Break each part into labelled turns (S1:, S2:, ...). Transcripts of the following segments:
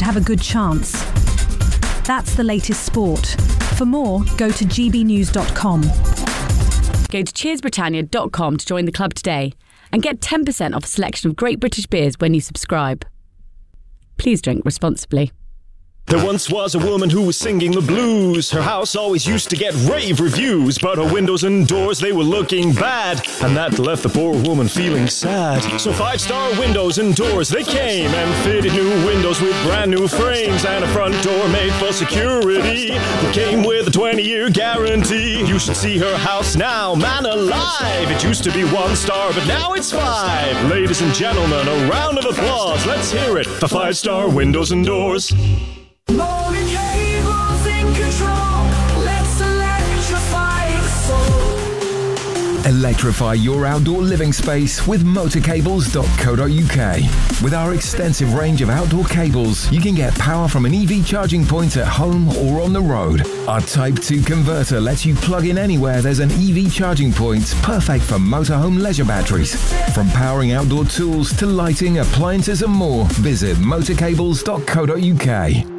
S1: have a good chance. That's the latest sport. For more, go to gbnews.com.
S2: Go to cheersbritannia.com to join the club today and get 10% off a selection of great British beers when you subscribe. Please drink responsibly.
S3: There once was a woman who was singing the blues. Her house always used to get rave reviews, but her windows and doors, they were looking bad, and that left the poor woman feeling sad. So 5-Star Windows and Doors, they came and fitted new windows with brand new frames and a front door made for security that came with a 20-year guarantee. You should see her house now, man alive. It used to be 1 star, but now it's 5. Ladies and gentlemen, a round of applause. Let's hear it for 5-Star Windows and Doors.
S4: Motor cables in control. Let's electrify the soul.
S5: Electrify your outdoor living space with motorcables.co.uk. With our extensive range of outdoor cables, you can get power from an EV charging point at home or on the road. Our Type 2 converter lets you plug in anywhere there's an EV charging point, perfect for motorhome leisure batteries. From powering outdoor tools to lighting, appliances and more, visit motorcables.co.uk.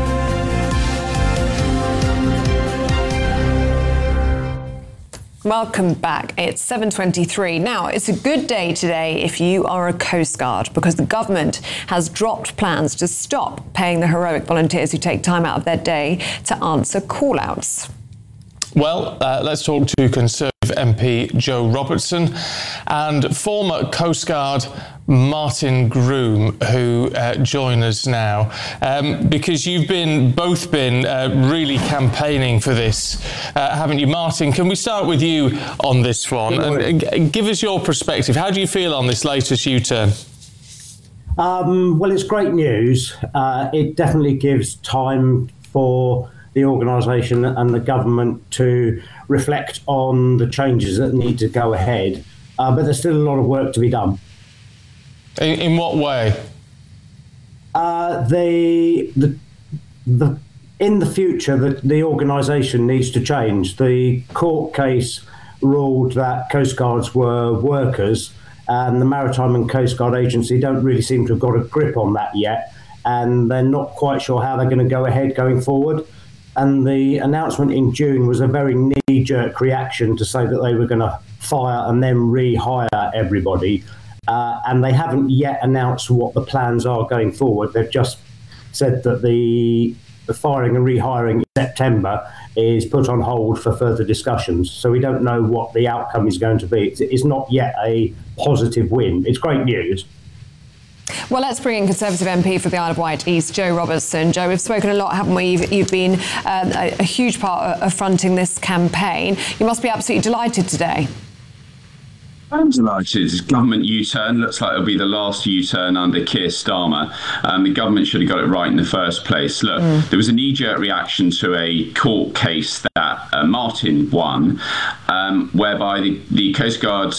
S6: Welcome back. It's 7:23. Now, it's a good day today if you are a Coast Guard, because the government has dropped plans to stop paying the heroic volunteers who take time out of their day to answer call-outs.
S7: Well, let's talk to Conservative MP Joe Robertson and former Coast Guard Martin Groom, who join us now, because you've both been really campaigning for this, haven't you? Martin, can we start with you on this one and give us your perspective? How do you feel on this latest U-turn?
S8: Well, it's great news. It definitely gives time for the organisation and the government to reflect on the changes that need to go ahead. But there's still a lot of work to be done.
S7: In what way?
S8: In the future, the organisation needs to change. The court case ruled that Coast Guards were workers, and the Maritime and Coast Guard Agency don't really seem to have got a grip on that yet, and they're not quite sure how they're going to go ahead going forward. And the announcement in June was a very knee-jerk reaction to say that they were going to fire and then rehire everybody. And they haven't yet announced what the plans are going forward. They've just said that the firing and rehiring in September is put on hold for further discussions. So we don't know what the outcome is going to be. It's not yet a positive win. It's great news.
S6: Well, let's bring in Conservative MP for the Isle of Wight East, Joe Robertson. Joe, we've spoken a lot, haven't we? You've been a huge part of fronting this campaign. You must be absolutely delighted today.
S9: I'm delighted. Government U-turn looks like it'll be the last U-turn under Keir Starmer. The government should have got it right in the first place. Look, there was a knee-jerk reaction to a court case that Martin won, whereby the Coast Guard,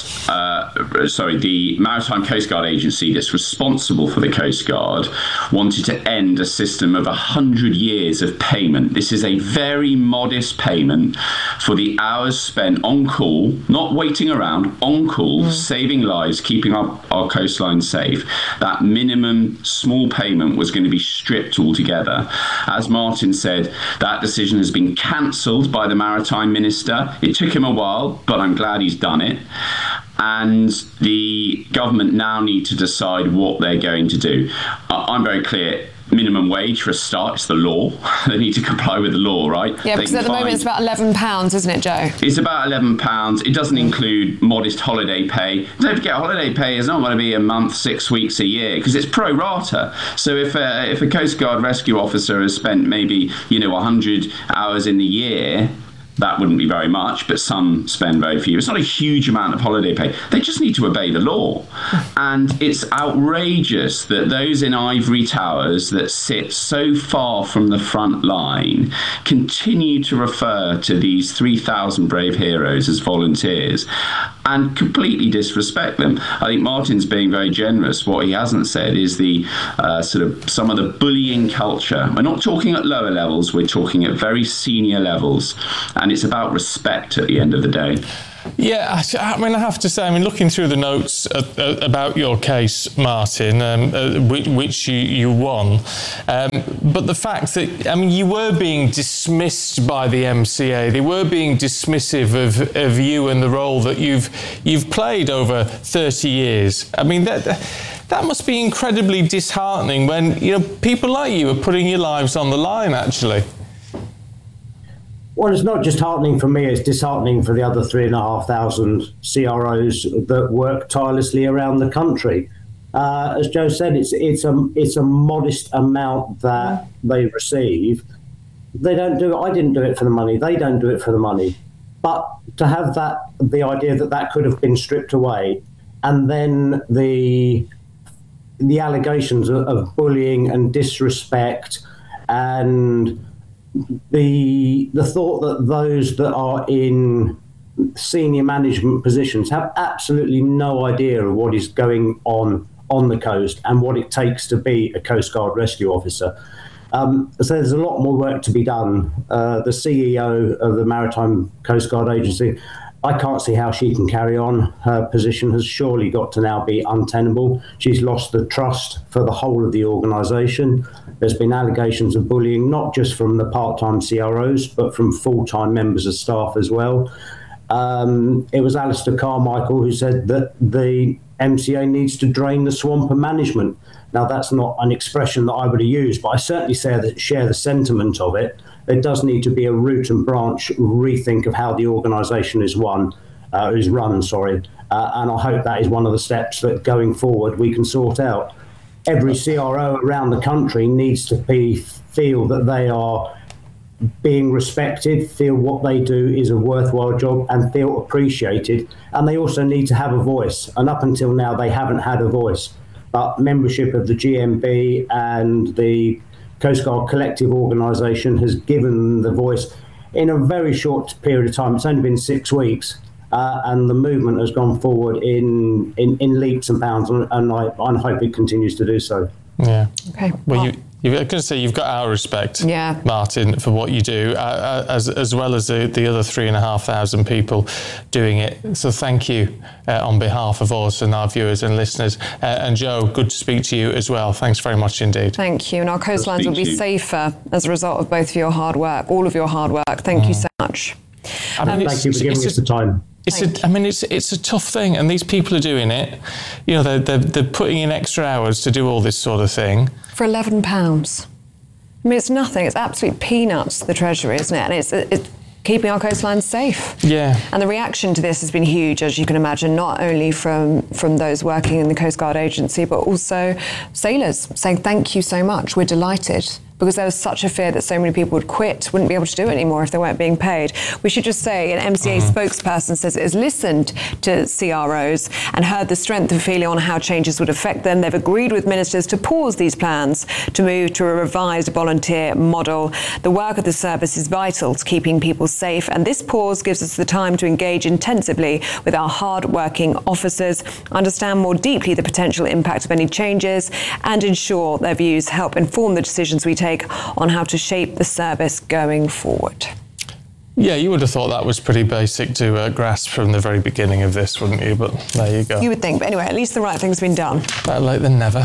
S9: the Maritime Coast Guard Agency that's responsible for the Coast Guard wanted to end a system of 100 years of payment. This is a very modest payment for the hours spent on call, not waiting around, on call, saving lives, keeping our coastline safe. That minimum small payment was going to be stripped altogether. As Martin said, that decision has been cancelled by the Maritime Minister. It took him a while, but I'm glad he's done it. And the government now need to decide what they're going to do. I'm very clear. Minimum wage for a start, it's the law. They need to comply with the law, right?
S6: Yeah, because at the moment it's about £11, isn't it, Joe?
S9: It's about £11. It doesn't include modest holiday pay. Don't forget, holiday pay is not going to be a month, 6 weeks, a year, because it's pro rata. So if a Coast Guard rescue officer has spent maybe 100 hours in the year, that wouldn't be very much, but some spend very few. It's not a huge amount of holiday pay. They just need to obey the law. And it's outrageous that those in ivory towers that sit so far from the front line continue to refer to these 3,000 brave heroes as volunteers and completely disrespect them. I think Martin's being very generous. What he hasn't said is the some of the bullying culture. We're not talking at lower levels, we're talking at very senior levels. And it's about respect at the end of the day.
S7: Yeah, I mean, I have to say, looking through the notes about your case, Martin, which you won, but the fact that, you were being dismissed by the MCA, they were being dismissive of you and the role that you've played over 30 years. That must be incredibly disheartening when, people like you are putting your lives on the line, actually.
S8: Well, it's not just heartening for me, it's disheartening for the other 3,500 CROs that work tirelessly around the country. As Joe said, it's a modest amount that they receive. They don't do it. I didn't do it for the money. They don't do it for the money. But to have the idea that could have been stripped away, and then the allegations of bullying and disrespect, and the thought that those that are in senior management positions have absolutely no idea of what is going on the coast and what it takes to be a Coast Guard rescue officer. So there's a lot more work to be done. The CEO of the Maritime Coast Guard Agency, I can't see how she can carry on. Her position has surely got to now be untenable. She's lost the trust for the whole of the organisation. There's been allegations of bullying, not just from the part-time CROs, but from full-time members of staff as well. It was Alistair Carmichael who said that the MCA needs to drain the swamp of management. Now, that's not an expression that I would have used, but I certainly share the sentiment of it. There does need to be a root and branch rethink of how the organisation is run, and I hope that is one of the steps that going forward we can sort out. Every CRO around the country needs to feel that they are being respected, feel what they do is a worthwhile job, and feel appreciated. And they also need to have a voice. And up until now, they haven't had a voice. But membership of the GMB and the Coast Guard Collective organisation has given them the voice in a very short period of time. It's only been 6 weeks, and the movement has gone forward in leaps and bounds, and I hope it continues to do so.
S7: Yeah.
S6: Okay.
S7: Well, you've got to say you've got our respect, Martin, for what you do, as well as the other 3,500 people doing it. So thank you on behalf of us and our viewers and listeners. And Joe, good to speak to you as well. Thanks very much indeed.
S6: Thank you. And our coastlines will be safer as a result of both of your hard work, all of your hard work. Thank you so much.
S8: Thank you for giving us the time.
S7: It's a tough thing, and these people are doing it. They're putting in extra hours to do all this sort of thing
S6: for £11. It's nothing. It's absolute peanuts to the Treasury, isn't it? And it's keeping our coastlines safe.
S7: Yeah.
S6: And the reaction to this has been huge, as you can imagine, not only from those working in the Coast Guard Agency, but also sailors saying thank you so much. We're delighted. Because there was such a fear that so many people would quit, wouldn't be able to do it anymore if they weren't being paid. We should just say an MCA spokesperson says it has listened to CROs and heard the strength of feeling on how changes would affect them. They've agreed with ministers to pause these plans to move to a revised volunteer model. The work of the service is vital to keeping people safe, and this pause gives us the time to engage intensively with our hard-working officers, understand more deeply the potential impact of any changes, and ensure their views help inform the decisions we take on how to shape the service going forward.
S7: Yeah, you would have thought that was pretty basic to grasp from the very beginning of this, wouldn't you? But there you go.
S6: You would think, but anyway, at least the right thing's been done.
S7: Better late than never.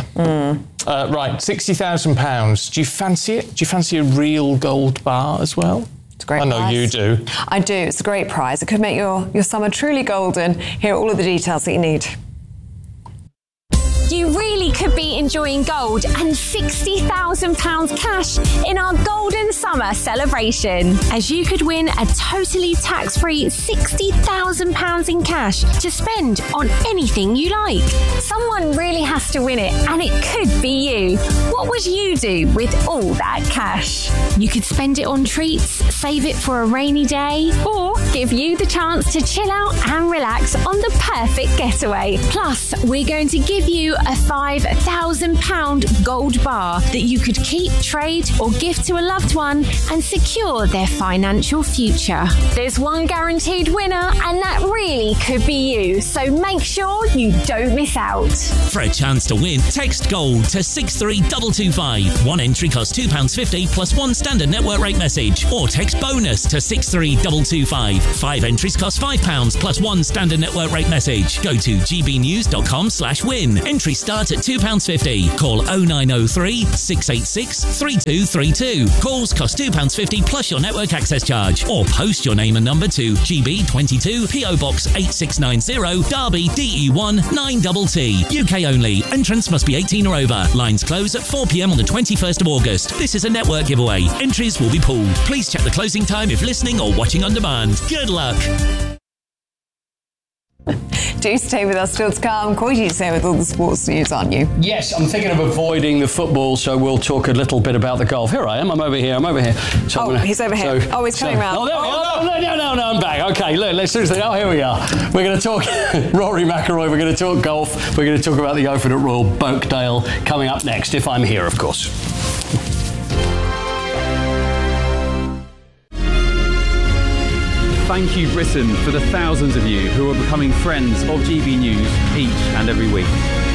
S7: Right, £60,000. Do you fancy it? Do you fancy a real gold bar as well?
S6: It's a great
S7: prize. I know you do.
S6: I do. It's a great prize. It could make your summer truly golden. Here are all of the details that you need.
S10: You really could be enjoying gold and £60,000 cash in our Golden Summer celebration, as you could win a totally tax-free £60,000 in cash to spend on anything you like. Someone really has to win it, and it could be you. What would you do with all that cash? You could spend it on treats, save it for a rainy day, or give you the chance to chill out and relax on the perfect getaway. Plus, we're going to give you a £5,000 gold bar that you could keep, trade, or gift to a loved one and secure their financial future. There's one guaranteed winner, and that really could be you, so make sure you don't miss out.
S11: For a chance to win, text GOLD to 63225. One entry costs £2.50 plus one standard network rate message, or text BONUS to 63225. 5 entries cost £5 plus one standard network rate message. Go to gbnews.com/win. Entry start at £2.50. Call 0903 686 3232. Calls cost £2.50 plus your network access charge, or post your name and number to GB22 PO Box 8690 Derby DE1 9TT. UK only. Entrance must be 18 or over. Lines close at 4 p.m. on the 21st of August. This is a network giveaway. Entries will be pooled. Please check the closing time if listening or watching on demand. Good luck.
S6: Do stay with us still to come. Quite you to say with all the sports news, aren't you?
S12: Yes, I'm thinking of avoiding the football, so we'll talk a little bit about the golf. Here I am. I'm over here. So
S6: he's over here. He's coming round.
S12: No, I'm back. Okay, look, let's do this. Oh, here we are. We're going to talk Rory McIlroy. We're going to talk golf. We're going to talk about the Open at Royal Birkdale coming up next, if I'm here, of course.
S13: Thank you, Britain, for the thousands of you who are becoming friends of GB News each and every week.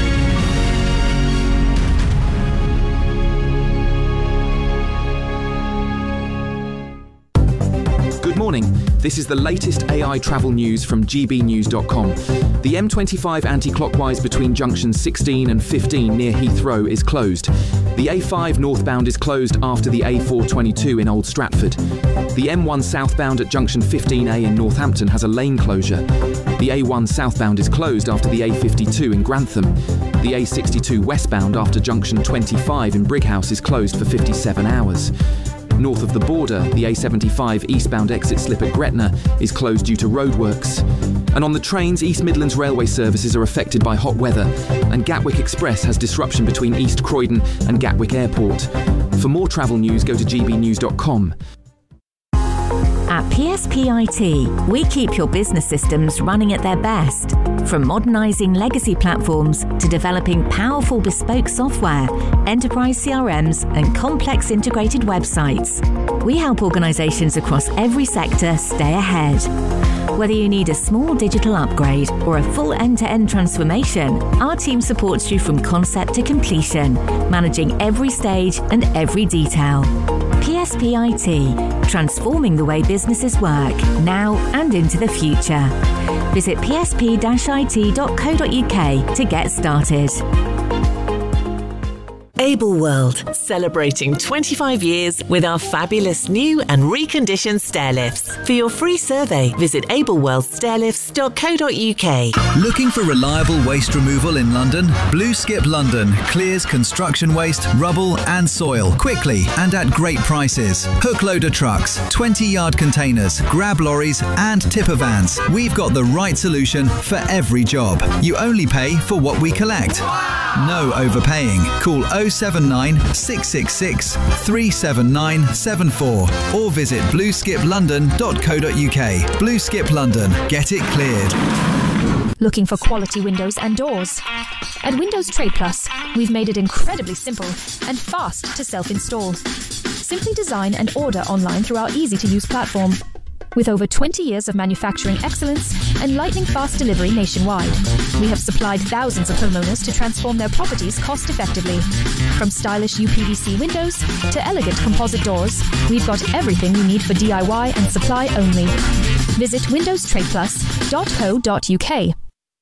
S14: Good morning. This is the latest AI travel news from gbnews.com. The M25 anti-clockwise between junctions 16 and 15 near Heathrow is closed. The A5 northbound is closed after the A422 in Old Stratford. The M1 southbound at junction 15A in Northampton has a lane closure. The A1 southbound is closed after the A52 in Grantham. The A62 westbound after junction 25 in Brighouse is closed for 57 hours. North of the border, the A75 eastbound exit slip at Gretna is closed due to roadworks. And on the trains, East Midlands Railway services are affected by hot weather, and Gatwick Express has disruption between East Croydon and Gatwick Airport. For more travel news, go to gbnews.com.
S15: At PSP IT, we keep your business systems running at their best. From modernising legacy platforms to developing powerful bespoke software, enterprise CRMs and complex integrated websites, we help organisations across every sector stay ahead. Whether you need a small digital upgrade or a full end-to-end transformation, our team supports you from concept to completion, managing every stage and every detail. PSP IT, transforming the way businesses work, now and into the future. Visit psp-it.co.uk to get started.
S16: Able World, celebrating 25 years with our fabulous new and reconditioned stair lifts. For your free survey, visit ableworldstairlifts.co.uk.
S17: Looking for reliable waste removal in London? Blue Skip London clears construction waste, rubble and soil quickly and at great prices. Hook loader trucks, 20-yard containers, grab lorries and tipper vans. We've got the right solution for every job. You only pay for what we collect. No overpaying. Call 079 666 37974 or visit blueskiplondon.co.uk. Blue Skip London. Get it cleared.
S18: Looking for quality windows and doors? At Windows Trade Plus, we've made it incredibly simple and fast to self-install. Simply design and order online through our easy-to-use platform. With over 20 years of manufacturing excellence and lightning-fast delivery nationwide, we have supplied thousands of homeowners to transform their properties cost-effectively. From stylish UPVC windows to elegant composite doors, we've got everything you need for DIY and supply only. Visit windowstradeplus.co.uk.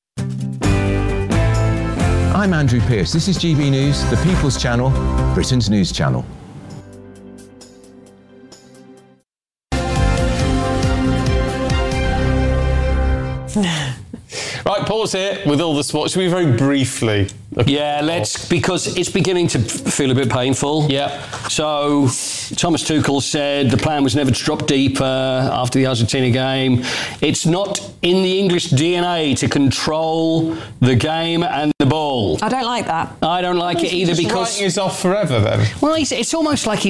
S19: I'm Andrew Pearce. This is GB News, the People's Channel, Britain's news channel.
S7: Right, pause here with all the sports. Should we very briefly?
S12: Because it's beginning to feel a bit painful.
S7: Yeah.
S12: So Thomas Tuchel said the plan was never to drop deeper after the Argentina game. It's not in the English DNA to control the game and the ball.
S6: I don't like that.
S12: I don't like it either because
S7: writing us off forever then.
S12: Well, it's almost like he's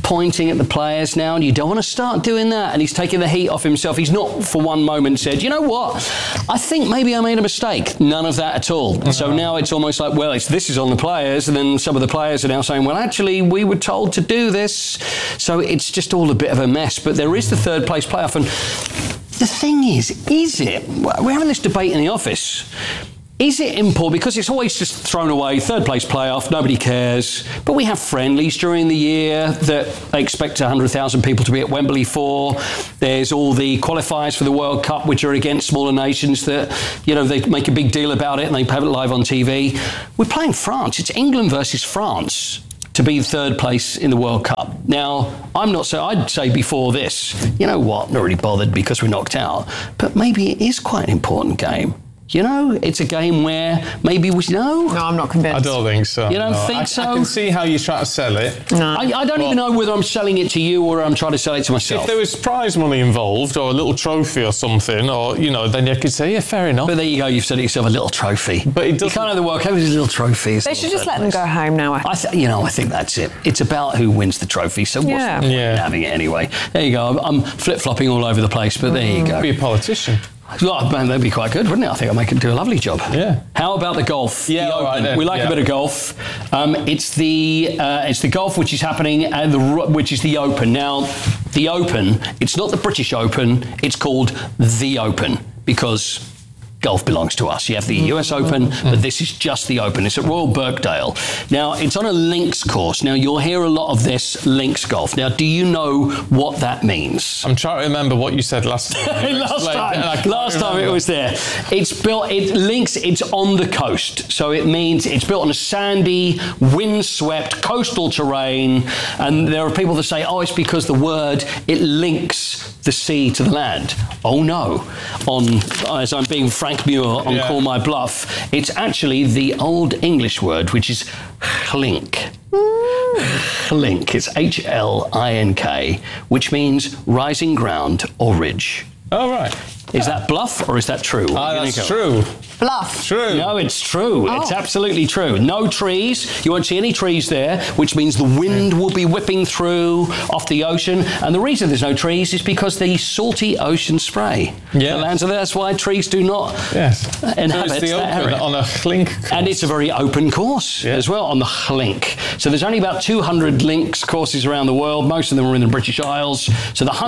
S12: pointing at the players now, and you don't want to start doing that. And he's taking the heat off himself. He's not for one moment said, you know what, I think maybe I made a mistake. None of that at all. So now it's almost like, well, this is on the players, and then some of the players are now saying, well, actually, we were told to do this. So it's just all a bit of a mess. But there is the third place playoff, and the thing is it? We're having this debate in the office. Is it important? Because it's always just thrown away, third place playoff, nobody cares. But we have friendlies during the year that they expect 100,000 people to be at Wembley for. There's all the qualifiers for the World Cup, which are against smaller nations that, you know, they make a big deal about it and they have it live on TV. We're playing France. It's England versus France to be third place in the World Cup. Now, I'd say before this, you know what, not really bothered because we're knocked out. But maybe it is quite an important game. You know, it's a game where maybe we know.
S6: No, I'm not convinced.
S7: I don't think so.
S12: You don't think so?
S7: I can see how you're trying to sell it.
S6: No.
S12: I don't even know whether I'm selling it to you or I'm trying to sell it to myself.
S7: If there was prize money involved or a little trophy or something, or, you know, then you could say, yeah, fair enough.
S12: But there you go, you've said it yourself, a little trophy.
S7: But it doesn't.
S12: You can't have the World Cup with a little trophy.
S6: They should just let them go home now.
S12: I think that's it. It's about who wins the trophy, so what's the point in having it anyway? There you go. I'm flip-flopping all over the place, but there you go.
S7: Be a politician.
S12: Oh, man, that'd be quite good, wouldn't it? I think I could do a lovely job.
S7: Yeah.
S12: How about the golf?
S7: Yeah, all right then.
S12: We like a bit of golf. It's the golf which is happening, and which is the Open. Now, the Open, it's not the British Open. It's called the Open because golf belongs to us. You have the US Open, but this is just the Open. It's at Royal Birkdale. Now, it's on a links course. Now, you'll hear a lot of this links golf. Now, do you know what that means?
S7: I'm trying to remember what you said last time.
S12: Last time it was there. It's on the coast. So it means it's built on a sandy, windswept coastal terrain. And there are people that say, oh, it's because it links the sea to the land. Oh, no. As I'm being Frank Muir on Call My Bluff, it's actually the Old English word, which is chlink. Chlink. It's H-L-I-N-K, which means rising ground or ridge.
S7: Oh, right.
S12: Is that bluff or is that true?
S7: That's true.
S6: Bluff.
S7: True.
S12: No, it's true. It's absolutely true. No trees. You won't see any trees there, which means the wind will be whipping through off the ocean. And the reason there's no trees is because the salty ocean spray.
S7: Yeah.
S12: The lands are there. That's why trees do not inhabit
S7: the
S12: that area.
S7: on a chlink course.
S12: And it's a very open course as well on the chlink. So there's only about 200 links courses around the world. Most of them are in the British Isles. So the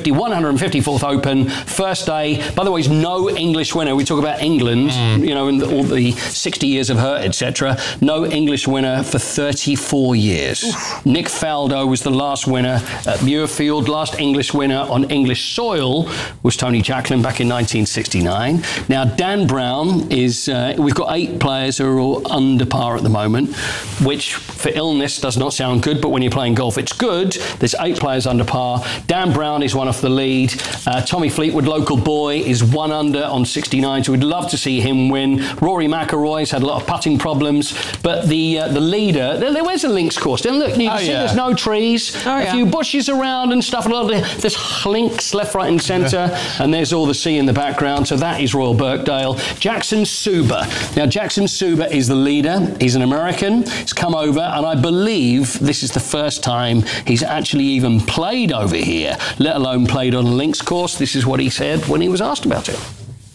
S12: 154th Open, first day. By the way, there's no English winner. We talk about England, you know, in all the 60 years of hurt, etc. No English winner for 34 years. Oof. Nick Faldo was the last winner at Muirfield. Last English winner on English soil was Tony Jacklin back in 1969. Now, Dan Brown is, we've got 8 players who are all under par at the moment, which for illness does not sound good, but when you're playing golf, it's good. There's 8 players under par. Dan Brown is one off the lead. Tommy Fleetwood, local boy, is 1 under on 69, so we'd love to see him win. Rory McIlroy's had a lot of putting problems, but the leader, there's a links course. Then look, you can see there's no trees, a few bushes around and stuff. There's links left, right and centre, and there's all the sea in the background, so that is Royal Birkdale. Jackson Suba. Now, Jackson Suba is the leader. He's an American. He's come over, and I believe this is the first time he's actually even played over here, let alone played on a links course. This is what he said when he was asked about it.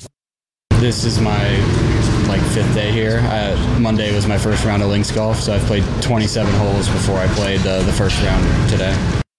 S20: This is my 5th day here. Monday was my first round of links golf, so I've played 27 holes before I played the first round today.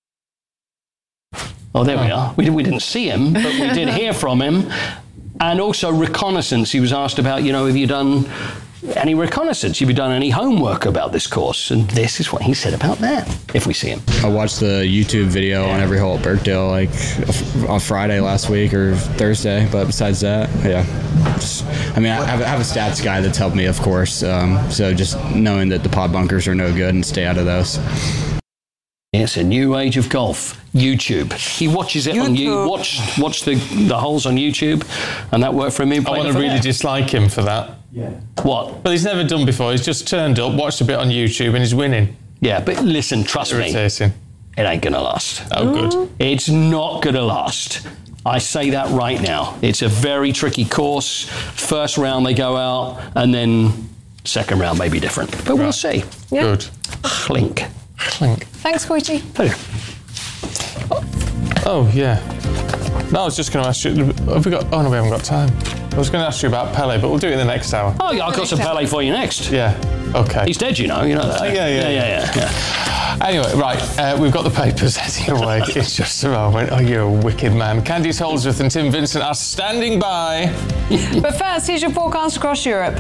S12: Oh, there we are. We didn't see him, but we did hear from him. And also reconnaissance. He was asked about, have you done any reconnaissance? Have you done any homework about this course? And this is what he said about that, if we see him.
S20: I watched the YouTube video on every hole at Birkdale, on Friday last week or Thursday, but besides that, I have a stats guy that's helped me, of course, so just knowing that the pod bunkers are no good and stay out of those.
S12: It's a new age of golf. YouTube. He watches it on YouTube. Watch the holes on YouTube, and that worked for him.
S7: I want to really dislike him for that.
S12: Yeah. What?
S7: Well, he's never done before. He's just turned up, watched a bit on YouTube, and he's winning.
S12: Yeah, but listen, trust me, it ain't going to last.
S7: Oh, good.
S12: It's not going to last. I say that right now. It's a very tricky course. First round they go out, and then second round may be different. But we'll see.
S7: Yeah. Good.
S12: Clink.
S7: Clink.
S6: Thanks, Coity.
S12: Pleasure.
S7: Oh, yeah. No, I was just going to ask you, have we got... Oh, no, we haven't got time. I was going to ask you about Pele, but we'll do it in the next hour.
S12: Oh, yeah, I've got some Pele for you next.
S7: Yeah, OK.
S12: He's dead, you know that.
S7: Yeah. Anyway, right, we've got the papers heading away. It's just a moment. Oh, you're a wicked man. Candice Holdsworth and Tim Vincent are standing by.
S6: But first, here's your forecast across Europe.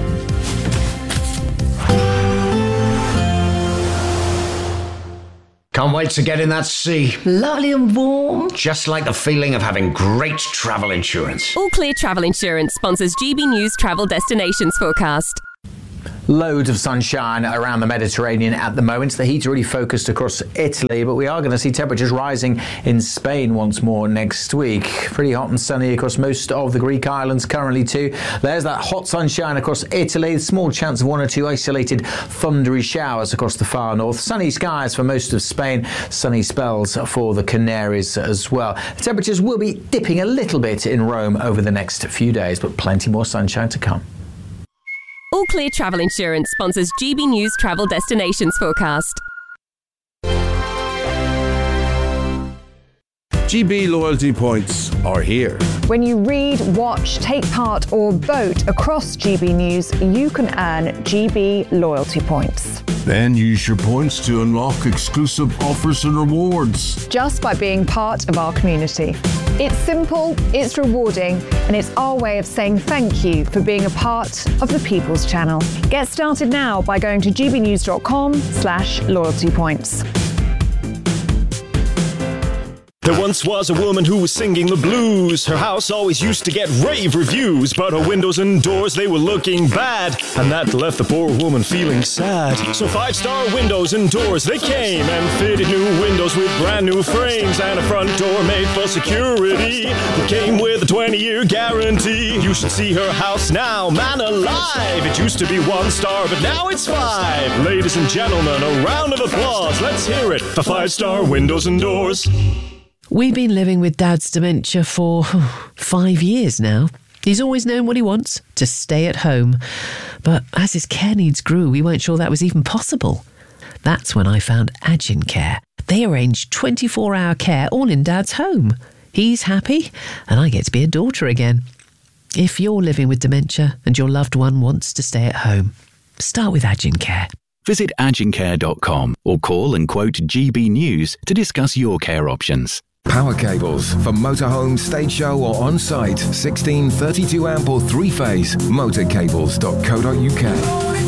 S21: Can't wait to get in that sea.
S22: Lovely and warm.
S21: Just like the feeling of having great travel insurance.
S23: All Clear Travel Insurance sponsors GB News Travel Destinations Forecast.
S24: Loads of sunshine around the Mediterranean at the moment. The heat's really focused across Italy, but we are going to see temperatures rising in Spain once more next week. Pretty hot and sunny across most of the Greek islands currently too. There's that hot sunshine across Italy. Small chance of 1 or 2 isolated thundery showers across the far north. Sunny skies for most of Spain. Sunny spells for the Canaries as well. The temperatures will be dipping a little bit in Rome over the next few days, but plenty more sunshine to come.
S23: All Clear Travel Insurance sponsors GB News Travel Destinations Forecast.
S25: GB loyalty points are here.
S6: When you read, watch, take part or vote across GB News, you can earn GB loyalty points.
S25: Then use your points to unlock exclusive offers and rewards.
S6: Just by being part of our community. It's simple, it's rewarding, and it's our way of saying thank you for being a part of the People's Channel. Get started now by going to gbnews.com/loyalty points.
S3: There once was a woman who was singing the blues. Her house always used to get rave reviews, but her windows and doors, they were looking bad, and that left the poor woman feeling sad. So 5-star windows and doors, they came and fitted new windows with brand new frames and a front door made for security. It came with a 20-year guarantee. You should see her house now, man alive. It used to be 1 star, but now it's 5. Ladies and gentlemen, a round of applause. Let's hear it for 5-star windows and doors.
S26: We've been living with Dad's dementia for 5 years now. He's always known what he wants, to stay at home. But as his care needs grew, we weren't sure that was even possible. That's when I found Agin Care. They arrange 24-hour care all in Dad's home. He's happy, and I get to be a daughter again. If you're living with dementia and your loved one wants to stay at home, start with Agin Care.
S27: Visit agincare.com or call and quote GB News to discuss your care options.
S5: Power cables for motorhome, stage show or on-site. 16, 32 amp or 3-phase. Motorcables.co.uk.